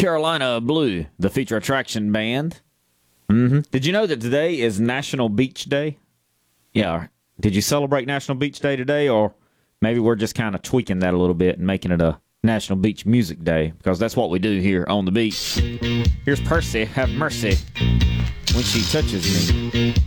Carolina Blue, the feature attraction band. Did you know that today is National Beach Day? Yeah. Did you celebrate National Beach Day today, or maybe we're just kind of tweaking that a little bit and making it a National Beach Music Day, because that's what we do here on the beach. Here's Percy, Have Mercy, When She Touches Me.